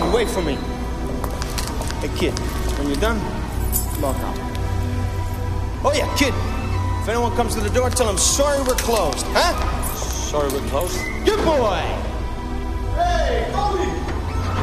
on, wait for me. Hey, kid, when you're done, walk out. Oh, yeah, kid. If anyone comes to the door, tell them sorry we're closed, huh? Sorry we're closed? Good boy! Hey, Cody!